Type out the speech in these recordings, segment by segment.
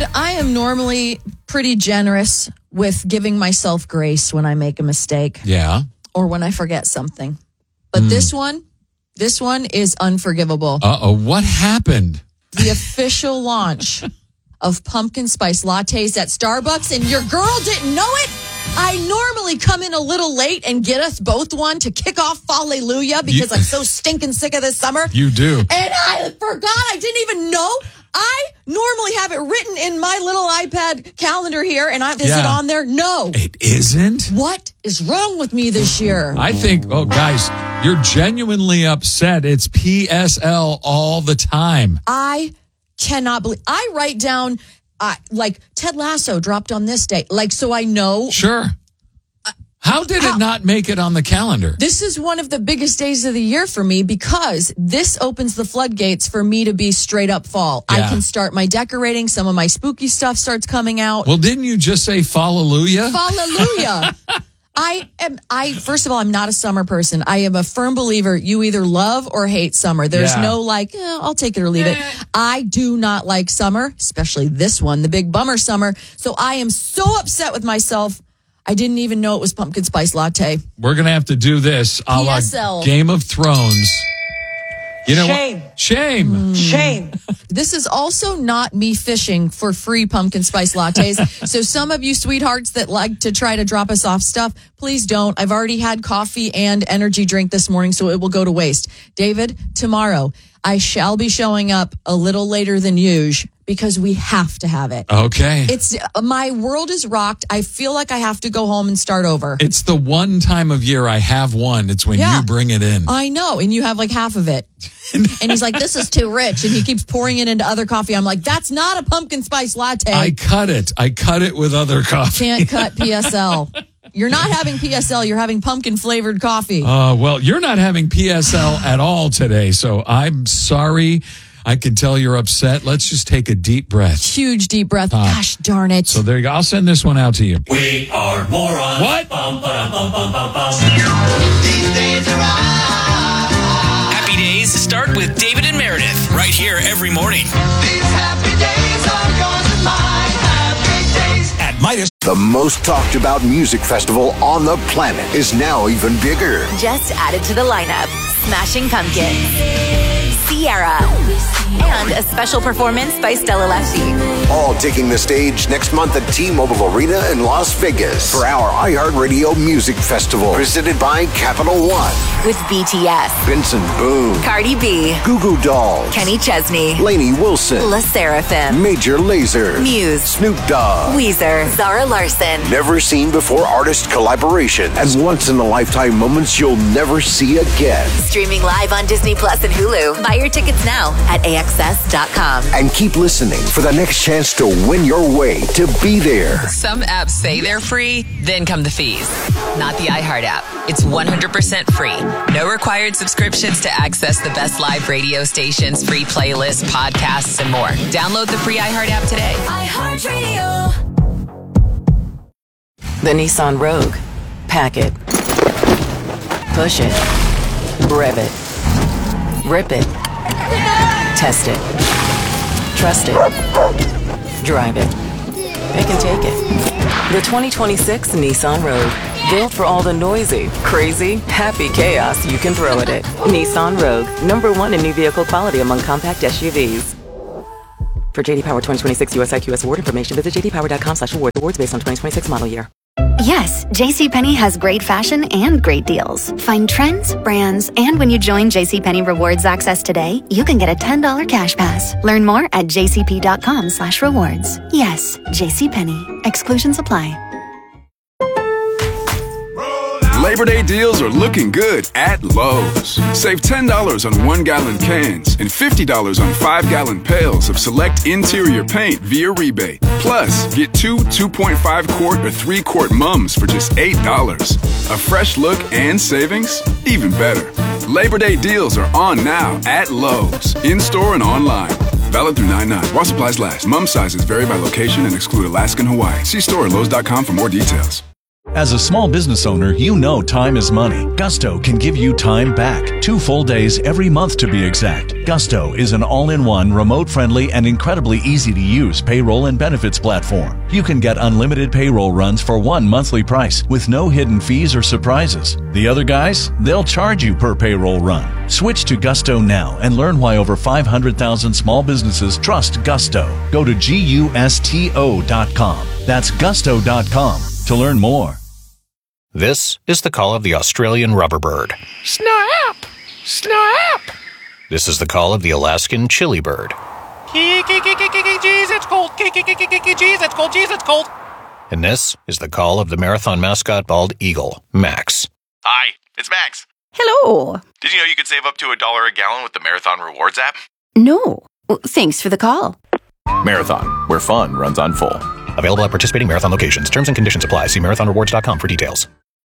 I am normally pretty generous with giving myself grace when I make a mistake. Yeah. Or when I forget something. But this one is unforgivable. Uh-oh, what happened? The official launch of pumpkin spice lattes at Starbucks, and your girl didn't know it. I normally come in a little late and get us both one to kick off Hallelujah because I'm so stinking sick of this summer. You do. And I forgot. I didn't even know. I normally have it written in my little iPad calendar here, and is it on there? No. It isn't? What is wrong with me this year? I think, guys, you're genuinely upset. It's PSL all the time. I cannot believe. I write down, like, Ted Lasso dropped on this day. Like, so I know. Sure. How did it not make it on the calendar? This is one of the biggest days of the year for me because this opens the floodgates for me to be straight up fall. Yeah. I can start my decorating. Some of my spooky stuff starts coming out. Well, didn't you just say Hallelujah? Hallelujah. First of all, I'm not a summer person. I am a firm believer you either love or hate summer. There's no I'll take it or leave it. I do not like summer, especially this one, the big bummer summer. So I am so upset with myself. I didn't even know it was pumpkin spice latte. We're going to have to do this a la PSL. Game of Thrones. You know Shame. What? Shame. Shame. This is also not me fishing for free pumpkin spice lattes. So some of you sweethearts that like to try to drop us off stuff, please don't. I've already had coffee and energy drink this morning, so it will go to waste. David, tomorrow, I shall be showing up a little later than usual because we have to have it. Okay. My world is rocked. I feel like I have to go home and start over. It's the one time of year I have one. It's when you bring it in. I know. And you have like half of it. And he's like, this is too rich. And he keeps pouring it into other coffee. I'm like, that's not a pumpkin spice latte. I cut it with other coffee. Can't cut PSL. You're not having PSL. You're having pumpkin flavored coffee. Well, you're not having PSL at all today. So I'm sorry. I can tell you're upset. Let's just take a deep breath. Huge deep breath. Gosh darn it. So there you go. I'll send this one out to you. We are morons. What? Bum, ba, bum, bum, bum, bum. These days are Happy days start with David and Meredith right here every morning. These happy days are yours and mine. Happy days. At Midas. The most talked about music festival on the planet is now even bigger. Just added to the lineup, Smashing Pumpkins, Sierra, and a special performance by Stella Lefty. All taking the stage next month at T-Mobile Arena in Las Vegas for our iHeartRadio Music Festival, presented by Capital One. With BTS, Vincent Boone, Cardi B, Goo Goo Dolls, Kenny Chesney, Lainey Wilson, La Seraphim, Major Lazer, Muse, Snoop Dogg, Weezer, Zara Larson. Never seen before artist collaboration and once-in-a-lifetime moments you'll never see again. Streaming live on Disney Plus and Hulu. Buy your tickets now at AXS.com. And keep listening for the next chance to win your way to be there. Some apps say they're free, then come the fees. Not the iHeart app. It's 100% free. No required subscriptions to access the best live radio stations, free playlists, podcasts, and more. Download the free iHeart app today. iHeartRadio. The Nissan Rogue. Pack it. Push it. Rev it. Rip it. Test it. Trust it. Drive it. Pick and take it. The 2026 Nissan Rogue. Built for all the noisy, crazy, happy chaos you can throw at it. Nissan Rogue. #1 in new vehicle quality among compact SUVs. For JD Power 2026 US IQS award information, visit jdpower.com/award. Awards based on 2026 model year. Yes, JCPenney has great fashion and great deals. Find trends, brands, and when you join JCPenney Rewards Access today, you can get a $10 cash pass. Learn more at jcp.com/rewards. Yes, JCPenney. Exclusions apply. Labor Day deals are looking good at Lowe's. Save $10 on 1-gallon cans and $50 on 5-gallon pails of select interior paint via rebate. Plus, get 2 2.5-quart or 3-quart mums for just $8. A fresh look and savings? Even better. Labor Day deals are on now at Lowe's, in-store and online. Valid through 9/9. While supplies last. Mum sizes vary by location and exclude Alaska and Hawaii. See store at Lowe's.com for more details. As a small business owner, you know time is money. Gusto can give you time back. 2 full days every month to be exact. Gusto is an all-in-one, remote-friendly, and incredibly easy-to-use payroll and benefits platform. You can get unlimited payroll runs for one monthly price with no hidden fees or surprises. The other guys, they'll charge you per payroll run. Switch to Gusto now and learn why over 500,000 small businesses trust Gusto. Go to GUSTO.com. That's Gusto.com to learn more. This is the call of the Australian rubber bird. Snap! Snap! This is the call of the Alaskan chili bird. Jeez, it's cold. Jeez, it's cold. Jeez, it's cold. And this is the call of the marathon mascot bald eagle, Max. Hi, it's Max. Hello. Did you know you could save up to $1 a gallon with the Marathon Rewards app? No. Well, thanks for the call. Marathon, where fun runs on full. Available at participating Marathon locations. Terms and conditions apply. See marathonrewards.com for details.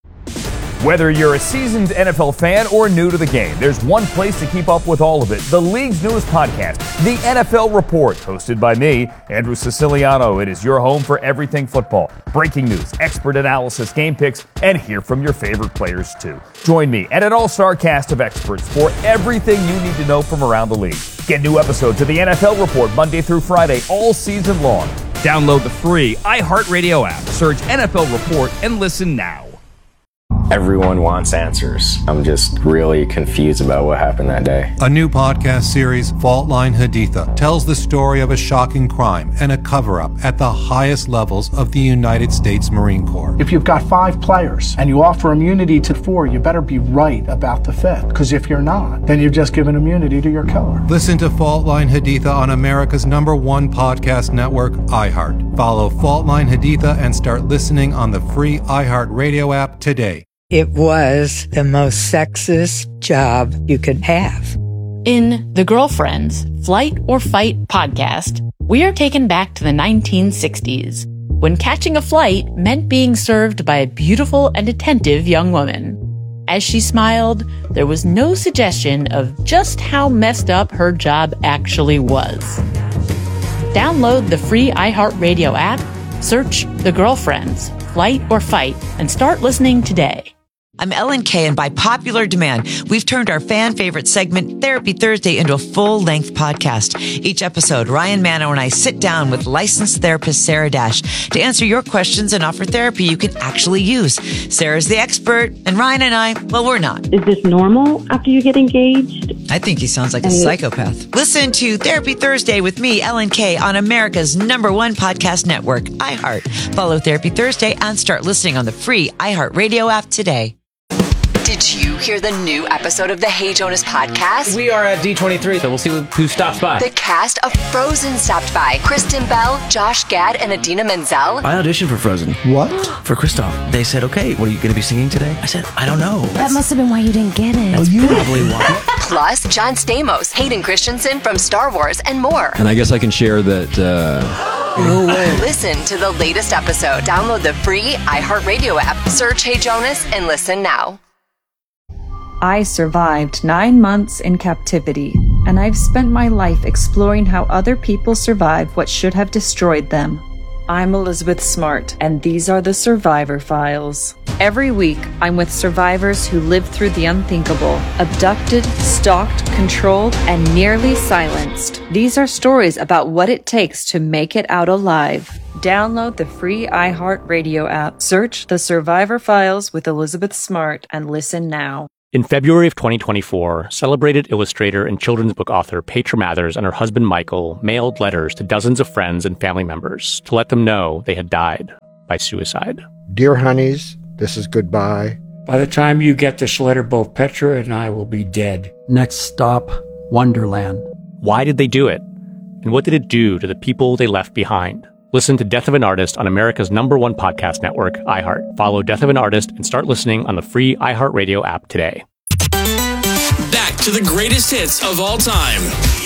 Whether you're a seasoned NFL fan or new to the game, there's one place to keep up with all of it. The league's newest podcast, The NFL Report, hosted by me, Andrew Siciliano. It is your home for everything football. Breaking news, expert analysis, game picks, and hear from your favorite players too. Join me and an all-star cast of experts for everything you need to know from around the league. Get new episodes of The NFL Report Monday through Friday all season long. Download the free iHeartRadio app. Search NFL Report and listen now. Everyone wants answers. I'm just really confused about what happened that day. A new podcast series, Fault Line Haditha, tells the story of a shocking crime and a cover-up at the highest levels of the United States Marine Corps. If you've got 5 players and you offer immunity to 4, you better be right about the 5th. Because if you're not, then you've just given immunity to your killer. Listen to Fault Line Haditha on America's #1 podcast network, iHeart. Follow Fault Line Haditha and start listening on the free iHeartRadio app today. It was the most sexist job you could have. In The Girlfriends, Flight or Fight podcast, we are taken back to the 1960s, when catching a flight meant being served by a beautiful and attentive young woman. As she smiled, there was no suggestion of just how messed up her job actually was. Download the free iHeartRadio app, search The Girlfriends, Flight or Fight, and start listening today. I'm Ellen Kay, and by popular demand, we've turned our fan favorite segment, Therapy Thursday, into a full-length podcast. Each episode, Ryan Mano and I sit down with licensed therapist Sarah Dash to answer your questions and offer therapy you can actually use. Sarah's the expert, and Ryan and I, well, we're not. Is this normal after you get engaged? I think he sounds like a psychopath. Listen to Therapy Thursday with me, Ellen Kay, on America's #1 podcast network, iHeart. Follow Therapy Thursday and start listening on the free iHeartRadio app today. Did you hear the new episode of the Hey Jonas podcast? We are at D23, so we'll see who stops by. The cast of Frozen stopped by. Kristen Bell, Josh Gad, and Adina Menzel. I auditioned for Frozen. What? For Kristoff. They said, okay, what are you going to be singing today? I said, I don't know. That must have been why you didn't get it. That's probably why. Plus, John Stamos, Hayden Christensen from Star Wars, and more. And I guess I can share that... No way. Listen to the latest episode. Download the free iHeartRadio app. Search Hey Jonas and listen now. I survived 9 months in captivity, and I've spent my life exploring how other people survive what should have destroyed them. I'm Elizabeth Smart, and these are the Survivor Files. Every week, I'm with survivors who lived through the unthinkable, abducted, stalked, controlled, and nearly silenced. These are stories about what it takes to make it out alive. Download the free iHeartRadio app, search The Survivor Files with Elizabeth Smart, and listen now. In February of 2024, celebrated illustrator and children's book author Petra Mathers and her husband Michael mailed letters to dozens of friends and family members to let them know they had died by suicide. Dear honeys, this is goodbye. By the time you get this letter, both Petra and I will be dead. Next stop, Wonderland. Why did they do it? And what did it do to the people they left behind? Listen to Death of an Artist on America's #1 podcast network, iHeart. Follow Death of an Artist and start listening on the free iHeartRadio app today. Back to the greatest hits of all time.